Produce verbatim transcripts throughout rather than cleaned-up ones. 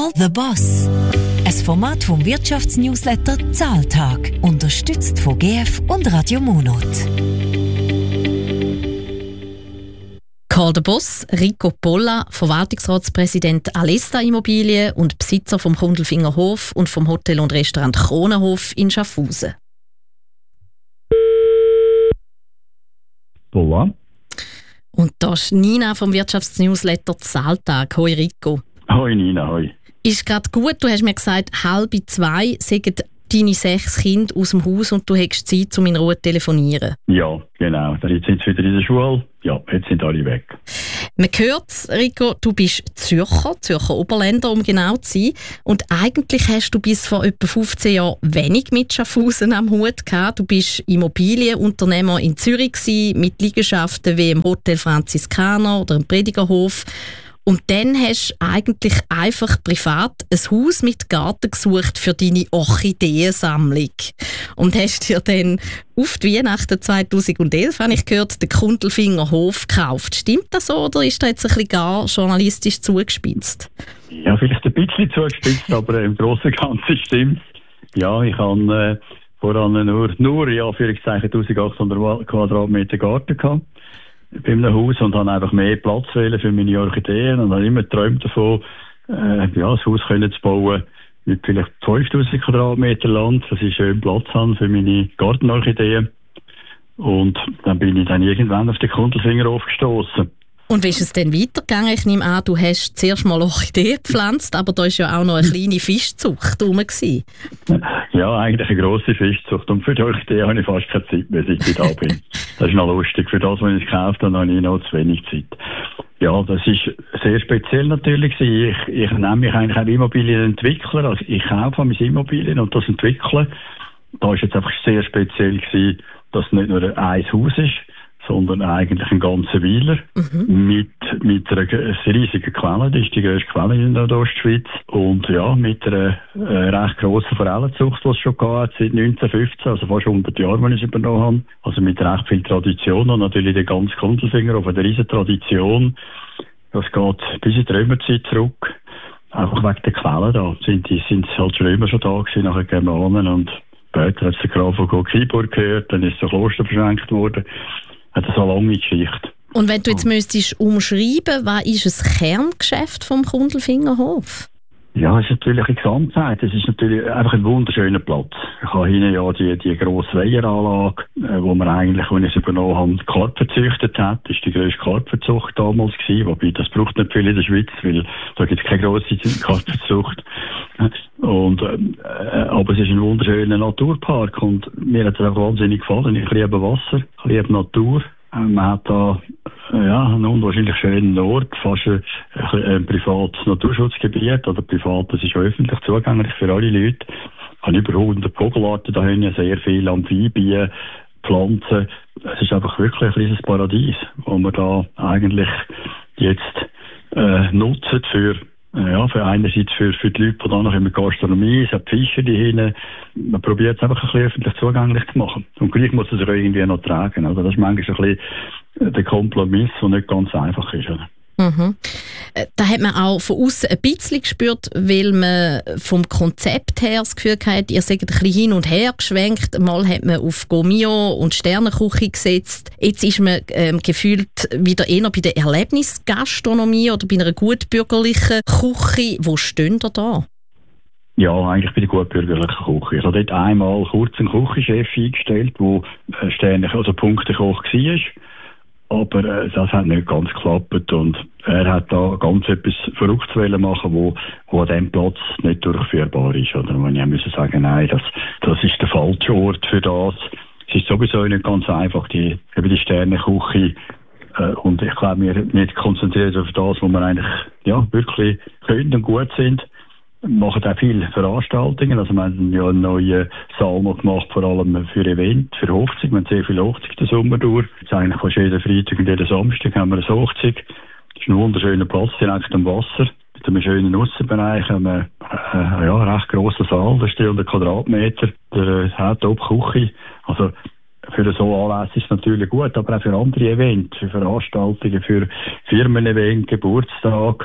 Call the Boss. Ein Format vom Wirtschaftsnewsletter Zahltag, unterstützt von G F und Radio Monat. Call the Boss, Rico Polla, Verwaltungsratspräsident Alesta Immobilien und Besitzer vom Kundelfinger Hof und vom Hotel und Restaurant Kronenhof in Schaffhausen. Polla. Und da ist Nina vom Wirtschaftsnewsletter Zahltag. Hoi Rico. Hoi Nina, hoi. Ist gerade gut, du hast mir gesagt, halb zwei sagen deine sechs Kinder aus dem Haus und du hast Zeit, um in Ruhe zu telefonieren. Ja, genau. Jetzt sind sie wieder in der Schule. Ja, jetzt sind alle weg. Man hört, Rico, du bist Zürcher, Zürcher Oberländer, um genau zu sein. Und eigentlich hast du bis vor etwa fünfzehn Jahren wenig mit Schaffhausen am Hut gehabt. Du bist Immobilienunternehmer in Zürich gewesen, mit Liegenschaften wie im Hotel Franziskaner oder im Predigerhof. Und dann hast du eigentlich einfach privat ein Haus mit Garten gesucht für deine Orchideensammlung. Und hast dir dann auf die Weihnachten zweitausendelf, habe ich gehört, den Kundelfinger Hof gekauft. Stimmt das so oder ist das jetzt ein bisschen gar journalistisch zugespitzt? Ja, vielleicht ein bisschen zugespitzt, aber im Großen und Ganzen stimmt. Ja, ich habe äh, voran nur, nur ja, für eintausendachthundert Quadratmeter Garten gehabt. Bei einem Haus und habe einfach mehr Platz wählen für meine Orchideen und habe immer geträumt davon, äh, ja, ein Haus können zu bauen mit vielleicht fünftausend Quadratmeter Land, dass ich schön Platz habe für meine Gartenorchideen. Und dann bin ich dann irgendwann auf den Kundelfinger aufgestoßen. Und wie ist es denn weitergegangen? Ich nehme an, du hast zuerst mal Orchideen gepflanzt, aber da war ja auch noch eine kleine Fischzucht rum. Ja, eigentlich eine grosse Fischzucht. Und für die Orchideen habe ich fast keine Zeit mehr, seit ich da bin. Das ist noch lustig. Für das, was ich gekauft habe, habe ich noch zu wenig Zeit. Ja, das ist sehr speziell natürlich. Ich, ich nenne mich eigentlich ein Immobilienentwickler. Also ich kaufe meine Immobilien und das entwickeln. Da war jetzt einfach sehr speziell gewesen, dass es nicht nur ein Haus ist, sondern eigentlich ein ganzer Weiler mhm. mit, mit einer riesigen Quelle. Das ist die grösste Quelle in der Ostschweiz. Und ja, mit einer äh, recht grossen Forellenzucht, die es schon gab seit neunzehnhundertfünfzehn, also fast hundert Jahre, wenn ich es übernommen habe. Also mit recht viel Tradition und natürlich der ganze Kundelfinger auf eine riesige Tradition. Das geht bis in die Römerzeit zurück. Einfach wegen der Quellen da. Sind die sind halt schon immer schon da gewesen, nachher Germanen. Und später hat es der Graf von Kiburg gehört, dann ist das Kloster verschenkt worden. Das ist eine lange Geschichte. Und wenn du jetzt müsstest umschreiben, was ist das Kerngeschäft vom Kundelfingerhof? Ja, es ist natürlich eine Gesamtheit. Es ist natürlich einfach ein wunderschöner Platz. Ich habe hinten ja die, die grosse Weiheranlage, wo man eigentlich, wenn ich es übernommen habe, Karpfen verzüchtet hat. Das war die grösste Karpfenzucht damals gewesen. Wobei, das braucht nicht viel in der Schweiz, weil da gibt es keine grosse Karpfenzucht. Und, äh, aber es ist ein wunderschöner Naturpark und mir hat es auch wahnsinnig gefallen. Ich liebe Wasser, ich liebe Natur. Man hat da ja, einen unwahrscheinlich schönen Ort, fast ein, ein privates Naturschutzgebiet oder privat, das ist öffentlich zugänglich für alle Leute. Ich habe über hundert Vogelarten da hinten, sehr viele Amphibien, Pflanzen. Es ist einfach wirklich ein kleines Paradies, wo man da eigentlich jetzt äh, nutzen für Ja, für einerseits für, für die Leute, die da noch in der Gastronomie, es hat Fischer die hinten. Man probiert es einfach ein bisschen öffentlich zugänglich zu machen. Und gleich muss es auch irgendwie noch tragen. Also das ist manchmal ein bisschen der Kompromiss, der nicht ganz einfach ist. Oder? Mhm. Da hat man auch von außen ein bisschen gespürt, weil man vom Konzept her das Gefühl hatte, ihr seid ein bisschen hin und her geschwenkt. Mal hat man auf Gomio und Sternenküche gesetzt. Jetzt ist man ähm, gefühlt wieder eher bei der Erlebnisgastronomie oder bei einer gutbürgerlichen Küche. Wo steht ihr da? Ja, eigentlich bei der gutbürgerlichen Küche. Ich habe dort einmal kurz einen Küchenchef eingestellt, der Sterne, also Punktekoch war. Aber äh, das hat nicht ganz geklappt und er hat da ganz etwas Verrücktes machen, wo, wo an diesem Platz nicht durchführbar ist. Oder wenn ich müssen sagen, nein, das, das ist der falsche Ort für das. Es ist sowieso nicht ganz einfach, die, eben die Sternenküche. Äh, und ich glaube, wir nicht konzentriert auf das, wo wir eigentlich ja, wirklich können und gut sind. Wir machen auch viele Veranstaltungen. Also wir haben ja einen neuen Saal noch gemacht, vor allem für Event, für Hochzeit. Wir haben sehr viele Hochzeiten den Sommer durch. Jetzt eigentlich fast jeden Freitag und jeden Samstag haben wir eine Hochzeit. Das ist ein wunderschöner Platz direkt am Wasser. Mit einem schönen Aussenbereich haben wir äh, ja, einen recht grossen Saal. Das ist dreihundert Quadratmeter. Der hat Top-Küche. Also für so Anlässe ist es natürlich gut, aber auch für andere Events, für Veranstaltungen, für Firmen-Events, Geburtstag.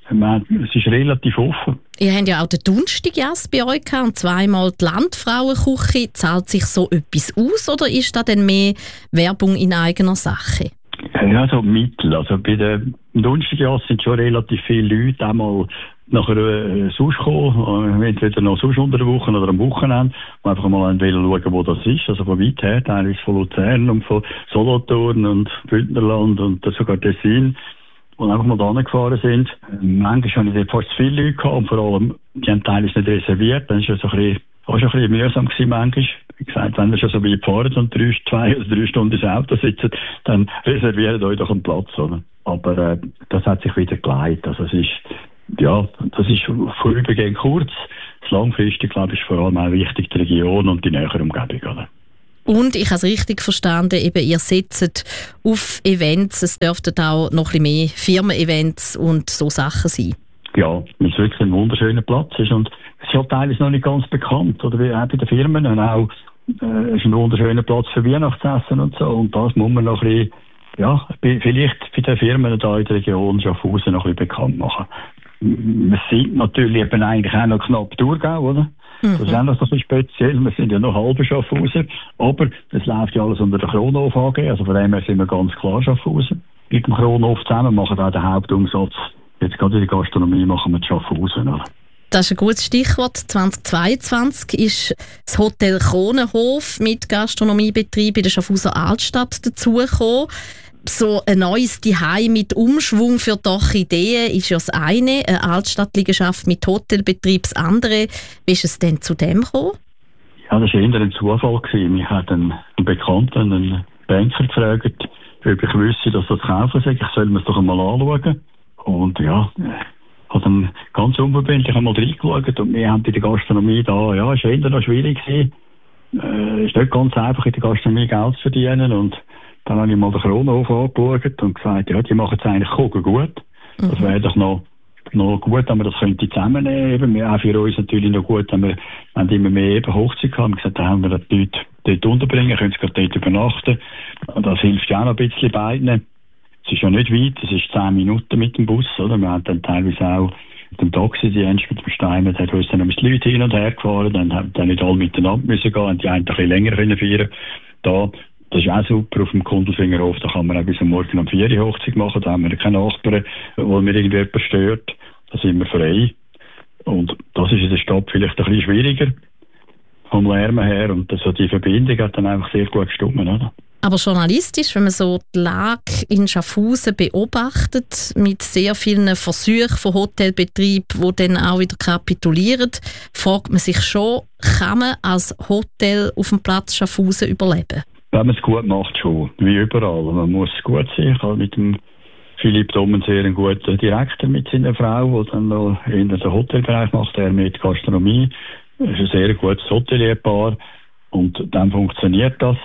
Es ist relativ offen. Ihr habt ja auch den Donnerstag bei euch gehabt und zweimal die Landfrauenküche. Zahlt sich so etwas aus oder ist das dann mehr Werbung in eigener Sache? Ja, so Mittel. Also bei den Donnerstag sind schon relativ viele Leute einmal nachher äh, sonst kommen, äh, entweder noch sonst unter der Woche oder am Wochenende, und einfach mal schauen, wo das ist. Also von weit her, teilweise von Luzern und von Solothurn und Bündnerland und sogar Tessin, und einfach mal da gefahren sind. Manchmal habe ich dort fast zu viele Leute gehabt und vor allem, die haben teilweise nicht reserviert. Dann ist es so ein bisschen, auch schon ein bisschen mühsam gewesen manchmal. Wie gesagt, wenn ihr schon so weit fahren und drei, zwei oder drei Stunden ins Auto sitzen, dann reserviert euch doch einen Platz, oder? Aber äh, das hat sich wieder geleitet. Also es ist, ja, das ist vorübergehend kurz. Das langfristig, glaube ich, ist vor allem auch wichtig die Region und die nähere Umgebung, oder? Und ich habe es richtig verstanden, eben, ihr setzt auf Events, es dürften auch noch ein bisschen mehr Firmen-Events und so Sachen sein. Ja, weil es wirklich ein wunderschöner Platz ist und es ist halt teilweise noch nicht ganz bekannt, oder wie auch bei den Firmen, und auch äh, es ist ein wunderschöner Platz für Weihnachtsessen und so, und das muss man noch ein bisschen, ja, vielleicht bei den Firmen da in der Region Schaffhausen noch ein bisschen bekannt machen. Wir sind natürlich eben eigentlich auch noch knapp Thurgau, oder? Mhm. Das ist auch noch so ein bisschen speziell. Wir sind ja noch halbe Schaffhausen, aber es läuft ja alles unter der Kronhof A G, also von dem her sind wir ganz klar Schaffhausen. Mit dem Kronhof zusammen machen auch den Hauptumsatz. Jetzt gerade in der Gastronomie machen wir die Schaffhausen, oder? Das ist ein gutes Stichwort. zweitausendzweiundzwanzig ist das Hotel Kronenhof mit Gastronomiebetrieb in der Schaffhauser Altstadt dazugekommen. So ein neues Zuhause mit Umschwung für doch Ideen ist ja das eine, eine Altstadtliegenschaft mit Hotelbetrieb das andere. Wie ist es denn zu dem gekommen? Ja, das war eher ein Zufall. Wir hatten einen Bekannten, einen Banker gefragt, ob ich wüsste, dass das kaufen soll. Ich soll mir es doch einmal anschauen. Und ja, ich habe dann ganz unverbindlich einmal reingeschaut und wir haben in der Gastronomie da, ja, es war eher noch schwierig gewesen. Äh, es ist nicht ganz einfach, in der Gastronomie Geld zu verdienen, und dann habe ich mal den Kronhof angeschaut und gesagt, ja, die machen es eigentlich gut. Mhm. Das wäre doch noch, noch gut, wenn wir das könnte zusammennehmen. Wir auch für uns natürlich noch gut, wenn wir, wenn immer mehr eben Hochzeit haben. Wir gesagt, da haben wir die Leute dort unterbringen, können sie gerade dort übernachten. Und das hilft ja auch noch ein bisschen beiden. Es ist ja nicht weit, es ist zehn Minuten mit dem Bus, oder? Wir haben dann teilweise auch mit dem Taxidienst, mit dem Stein, hat uns dann die Leute hin und her gefahren, dann haben dann nicht alle miteinander müssen gehen, und die einen ein bisschen länger können feiern. Da, das ist auch super auf dem Kundelfingerhof, da kann man auch bis am Morgen um vier Uhr Hochzeit machen, da haben wir keine Nachbarn, wo mir irgendjemand stört, da sind wir frei. Und das ist in der Stadt vielleicht ein bisschen schwieriger, vom Lärm her, und so die Verbindung hat dann einfach sehr gut gestimmt, oder? Aber journalistisch, wenn man so die Lage in Schaffhausen beobachtet, mit sehr vielen Versuchen von Hotelbetrieb, die dann auch wieder kapitulieren, fragt man sich schon, kann man als Hotel auf dem Platz Schaffhausen überleben? Wenn man es gut macht, schon. Wie überall. Man muss gut sein. Ich habe mit dem Philipp Dommen sehr einen guten Direktor mit seiner Frau, der dann noch in den Hotelbereich macht, er mit Gastronomie. Das ist ein sehr gutes Hotelierpaar. Und dann funktioniert das.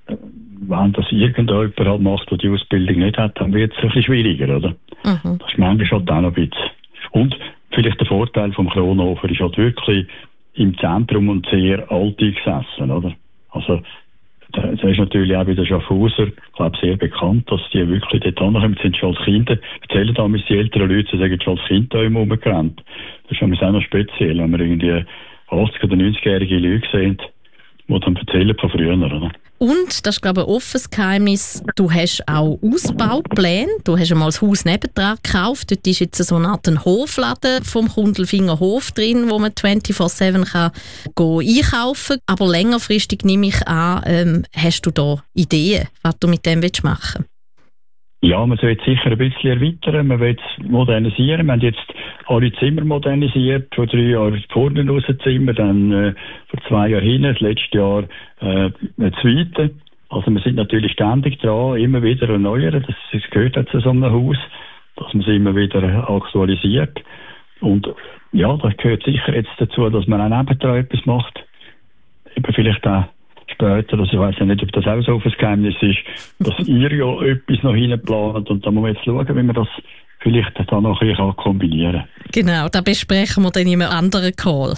Wenn das irgendjemand halt macht, der die Ausbildung nicht hat, dann wird es ein bisschen schwieriger, oder? Mhm. Das ist manchmal halt auch noch ein bisschen. Und vielleicht der Vorteil vom Kronhofer ist halt wirklich im Zentrum und sehr alt eingesessen, oder? Also, das ist natürlich auch bei den Schaffhauser, ich glaube, sehr bekannt, dass die wirklich dort ankommen, sind schon als Kinder, erzählen damals die älteren Leute, sie sagen schon als Kind da immer rumgerannt. Das ist auch noch speziell, wenn wir irgendwie achtziger- oder neunzigjährige Leute sehen, die dann erzählen von früher, oder? Und, das ist glaube ich ein offenes Geheimnis, du hast auch Ausbaupläne. Du hast einmal das Haus nebendran gekauft. Dort ist jetzt so eine Art Hofladen vom Kundelfinger Hof drin, wo man vierundzwanzig sieben kann go einkaufen kann. Aber längerfristig nehme ich an, ähm, hast du da Ideen, was du mit dem willst machen? Ja, man sollte sicher ein bisschen erweitern, man will es modernisieren. Wir haben jetzt alle Zimmer modernisiert, vor drei Jahren vorne raus Zimmer, dann äh, vor zwei Jahren hin, das letzte Jahr äh, eine zweite. Also wir sind natürlich ständig dran, immer wieder erneuern, das, das gehört auch zu so einem Haus, dass man es immer wieder aktualisiert. Und ja, das gehört sicher jetzt dazu, dass man auch nebendran etwas macht. Eben vielleicht auch später, also ich weiss ja nicht, ob das auch so ein Geheimnis ist, dass ihr ja etwas noch hinplant, und da muss man jetzt schauen, wie wir das vielleicht da noch ein bisschen kombinieren kann. Genau, da besprechen wir dann in einem anderen Call.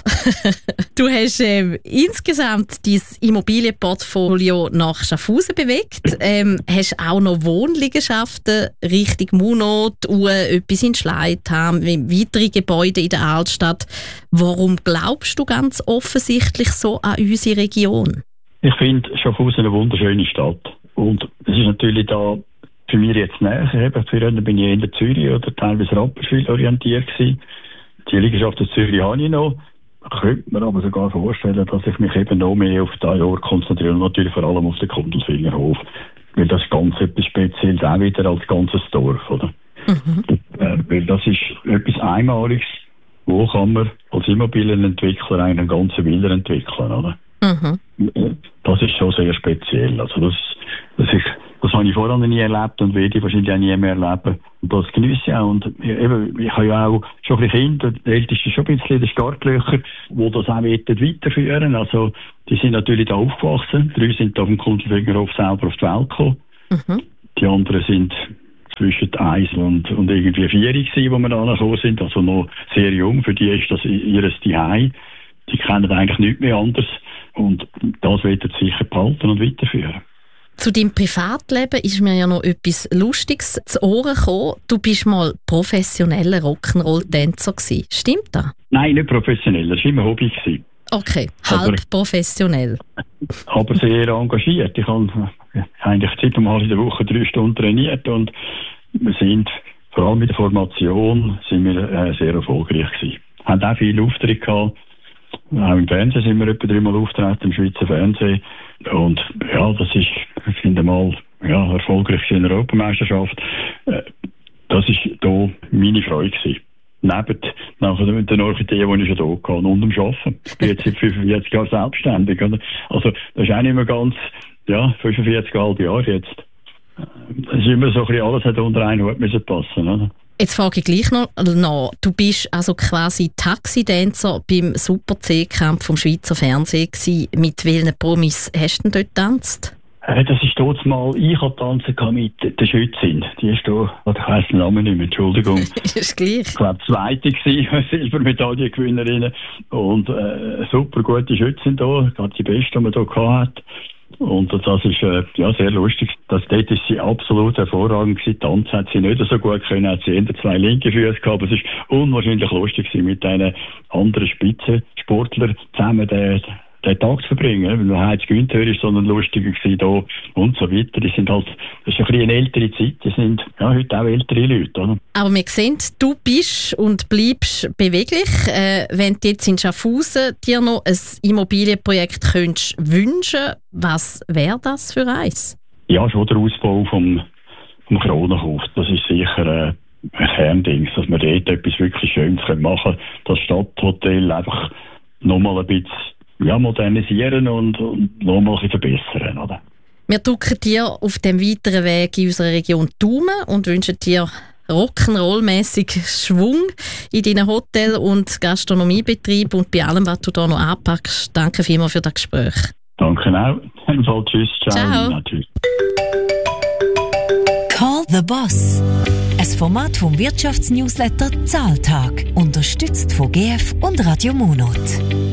Du hast ähm, insgesamt dein Immobilienportfolio nach Schaffhausen bewegt. Ähm, hast auch noch Wohnliegenschaften Richtung Munot, Uhr, etwas in Schleitheim, weitere Gebäude in der Altstadt. Warum glaubst du ganz offensichtlich so an unsere Region? Ich finde Schaffhausen eine wunderschöne Stadt. Und es ist natürlich da für mich jetzt näher. Früher bin ich in Zürich oder teilweise Rapperswil orientiert gewesen. Die Liegenschaft in Zürich habe ich noch. Ich könnte mir aber sogar vorstellen, dass ich mich eben noch mehr auf den Ort konzentriere und natürlich vor allem auf den Kundelfingerhof. Weil das ist ganz etwas Spezielles, auch wieder als ganzes Dorf, oder? Mhm. Äh, weil das ist etwas Einmaliges. Wo kann man als Immobilienentwickler einen ganzen Willer entwickeln, oder? Mhm. Das ist schon sehr speziell. Also das, das, ist, das habe ich vorher noch nie erlebt und werde ich wahrscheinlich auch nie mehr erleben. Und das genieße ich auch. Und eben, ich habe ja auch schon ein bisschen Kinder, der Älteste ist schon ein bisschen der Startlöcher, die das auch weiterführen. Also die sind natürlich da aufgewachsen. Drei sind auf dem Kundelfingerhof selber auf die Welt gekommen. Mhm. Die anderen sind zwischen eins und, und irgendwie vier gewesen, wo wir da angekommen sind. Also noch sehr jung. Für die ist das ihr Zuhause. Die kennen eigentlich nichts mehr anderes. Und das werden sie sicher behalten und weiterführen. Zu deinem Privatleben ist mir ja noch etwas Lustiges zu Ohren gekommen. Du bist mal professioneller Rock'n'Roll-Tänzer gewesen. Stimmt das? Nein, nicht professionell. Das war immer Hobby gewesen. Okay, halb aber, professionell. Aber sehr engagiert. Ich habe eigentlich siebenmal in der Woche drei Stunden trainiert und wir sind, vor allem mit der Formation, sind wir äh, sehr erfolgreich gewesen. Wir haben auch viele Aufträge gehabt. Auch im Fernsehen sind wir etwa dreimal auftreten, im Schweizer Fernsehen. Und ja, das ist, ich finde mal, ja, erfolgreich in der Europameisterschaft. Äh, das ist hier meine Freude gewesen. Neben nachher den Orchideen, die ich schon hier hatte, und dem Arbeiten. Ich bin jetzt seit fünfundvierzig Jahren selbstständig. Oder? Also, das ist auch nicht mehr ganz, ja, fünfundvierzig Jahre jetzt. Es ist immer so ein bisschen, alles hat unter einen Hut müssen passen, oder? Jetzt frage ich gleich noch nach. Du bist also quasi Taxidänzer beim Super-C-Kampf vom Schweizer Fernsehen gewesen. Mit welchen Promis hast du denn dort getanzt? Äh, das ist dort mal, ich habe tanzen mit der Schützin. Die ist da, ich weiss den Namen nicht mehr, Entschuldigung. Ist gleich. Ich glaube, zweite gewesen, Silbermedaillengewinnerin. Und äh, super gute Schützin da, gerade die beste, die man hier gehabt hat. Und das ist äh, ja, sehr lustig. Das, dort ist sie absolut hervorragend gewesen. Tanz hat sie nicht so gut können, hat sie eher zwei linke Füße gehabt. Aber es ist unwahrscheinlich lustig gewesen, mit diesen anderen Spitzensportlern zusammen den, den Tag zu verbringen. Weil nur Heinz Günther ist so ein lustiger gewesen da und so weiter. Die sind halt, das ist ein bisschen eine ältere Zeit. Die sind ja heute auch ältere Leute, oder? Aber wir sehen, du bist und bleibst beweglich. Äh, wenn du jetzt in Schaffhausen dir noch ein Immobilienprojekt könntest wünschen, was wäre das für eins? Ja, schon der Ausbau vom, vom Kronenhof. Das ist sicher äh, ein Kernding, dass wir dort etwas wirklich Schönes machen können. Das Stadthotel einfach nochmal ein bisschen ja, modernisieren und, und nochmal ein bisschen verbessern, oder? Wir drücken dir auf dem weiteren Weg in unserer Region die Daumen und wünschen dir Rock'n'Roll-mässig Schwung in deinen Hotel- und Gastronomiebetrieb und bei allem, was du da noch anpackst. Danke vielmals für das Gespräch. Danke auch. Ebenfalls tschüss. Ciao. Ciao. Tschüss. Call the Boss. Ein Format vom Wirtschaftsnewsletter Zahltag. Unterstützt von G F und Radio Munot.